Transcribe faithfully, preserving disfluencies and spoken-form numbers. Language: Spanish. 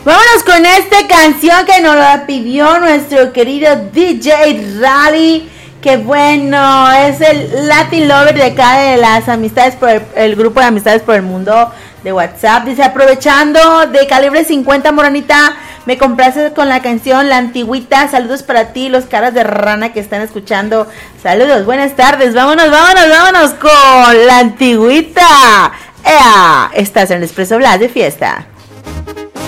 Vámonos con esta canción que nos la pidió nuestro querido D J Rally. Que bueno, es el Latin Lover de acá de las amistades por el, el grupo de amistades por el mundo de WhatsApp. Dice, aprovechando de calibre cincuenta, Moranita, me complaces con la canción La Antigüita. Saludos para ti, los caras de rana que están escuchando. Saludos, buenas tardes. Vámonos, vámonos, vámonos con La Antigüita. ¡Ea! Estás en el Expreso Blas de fiesta.